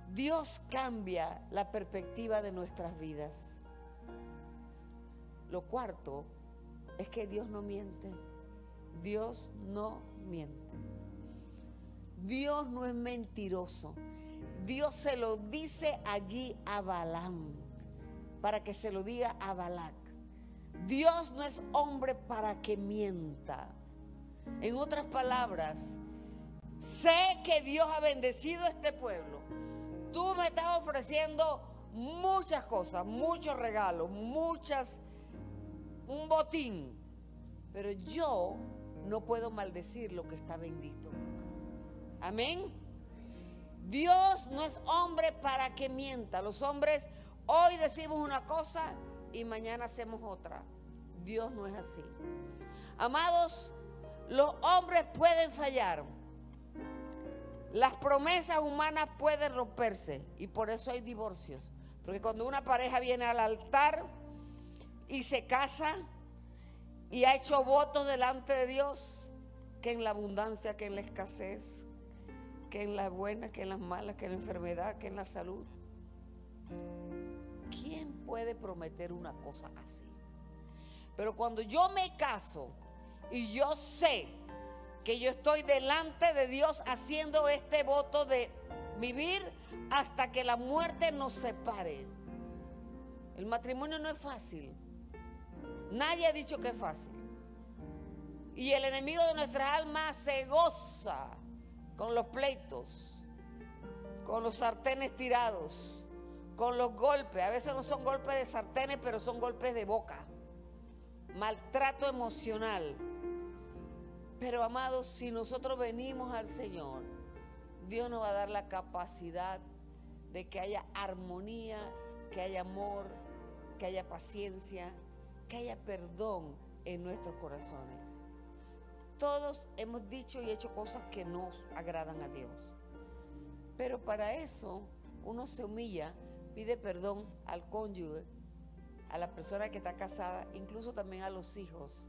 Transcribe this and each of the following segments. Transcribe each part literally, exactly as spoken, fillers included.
Dios cambia la perspectiva de nuestras vidas. Lo cuarto es que Dios no miente. Dios no miente. Dios no es mentiroso. Dios se lo dice allí a Balaam para que se lo diga a Balac. Dios no es hombre para que mienta. En otras palabras, sé que Dios ha bendecido a este pueblo. Tú me estás ofreciendo muchas cosas, muchos regalos, muchas, un botín. Pero yo no puedo maldecir lo que está bendito. Amén. Dios no es hombre para que mienta. Los hombres hoy decimos una cosa y mañana hacemos otra. Dios no es así. Amados, los hombres pueden fallar. Las promesas humanas pueden romperse y por eso hay divorcios. Porque cuando una pareja viene al altar y se casa y ha hecho votos delante de Dios, que en la abundancia, que en la escasez, que en las buenas, que en las malas, que en la enfermedad, que en la salud. ¿Quién puede prometer una cosa así? Pero cuando yo me caso y yo sé que yo estoy delante de Dios haciendo este voto de vivir hasta que la muerte nos separe. El matrimonio no es fácil. Nadie ha dicho que es fácil. Y el enemigo de nuestra alma se goza con los pleitos, con los sartenes tirados, con los golpes. A veces no son golpes de sartenes, pero son golpes de boca. Maltrato emocional. Pero amados, si nosotros venimos al Señor, Dios nos va a dar la capacidad de que haya armonía, que haya amor, que haya paciencia, que haya perdón en nuestros corazones. Todos hemos dicho y hecho cosas que nos agradan a Dios. Pero para eso uno se humilla, pide perdón al cónyuge, a la persona que está casada, incluso también a los hijos.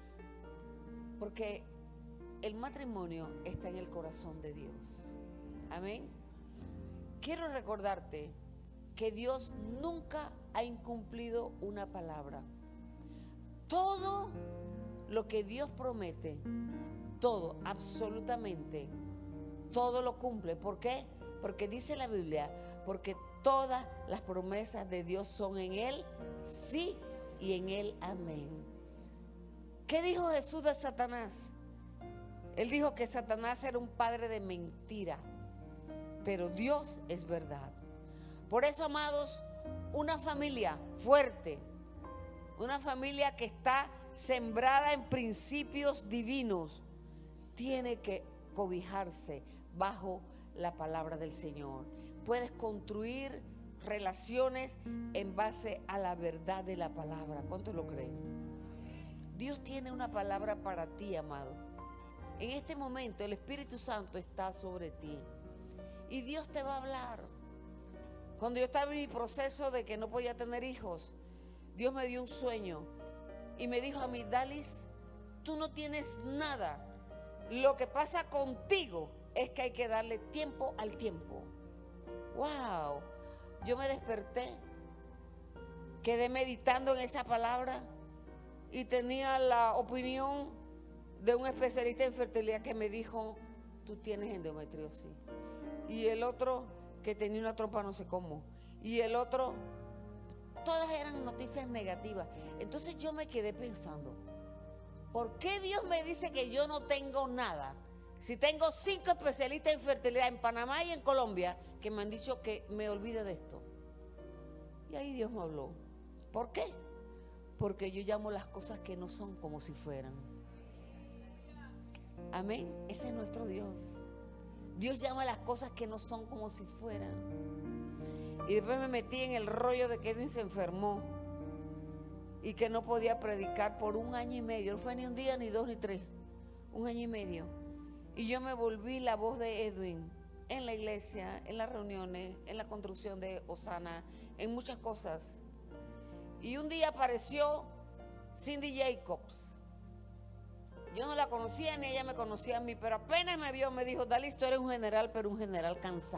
Porque el matrimonio está en el corazón de Dios. Amén. Quiero recordarte que Dios nunca ha incumplido una palabra. Todo lo que Dios promete, todo, absolutamente, todo lo cumple. ¿Por qué? Porque dice la Biblia, porque todas las promesas de Dios son en Él, sí, y en Él, amén. ¿Qué dijo Jesús de Satanás? Él dijo que Satanás era un padre de mentira, pero Dios es verdad. Por eso, amados, una familia fuerte, una familia que está sembrada en principios divinos, tiene que cobijarse bajo la palabra del Señor. Puedes construir relaciones en base a la verdad de la palabra. ¿Cuántos lo creen? Dios tiene una palabra para ti, amado. En este momento el Espíritu Santo está sobre ti y Dios te va a hablar. Cuando yo estaba en mi proceso de que no podía tener hijos, Dios me dio un sueño y me dijo a mí: Dalis, tú no tienes nada. Lo que pasa contigo es que hay que darle tiempo al tiempo. ¡Wow! Yo me desperté, quedé meditando en esa palabra y tenía la opinión de un especialista en fertilidad que me dijo: tú tienes endometriosis. Y el otro que tenía una trompa no sé cómo. Y el otro, todas eran noticias negativas. Entonces yo me quedé pensando, ¿por qué Dios me dice que yo no tengo nada? Si tengo cinco especialistas en fertilidad en Panamá y en Colombia que me han dicho que me olvide de esto. Y ahí Dios me habló. ¿Por qué? Porque yo llamo las cosas que no son como si fueran. Amén. Ese es nuestro Dios. Dios llama las cosas que no son como si fueran. Y después me metí en el rollo de que Edwin se enfermó y que no podía predicar por un año y medio. No fue ni un día, ni dos, ni tres. Un año y medio. Y yo me volví la voz de Edwin en la iglesia, en las reuniones, en la construcción de Osana, en muchas cosas. Y un día apareció Cindy Jacobs. Yo no la conocía ni ella me conocía a mí, pero apenas me vio me dijo: Dalis, tú eres un general, pero un general cansado.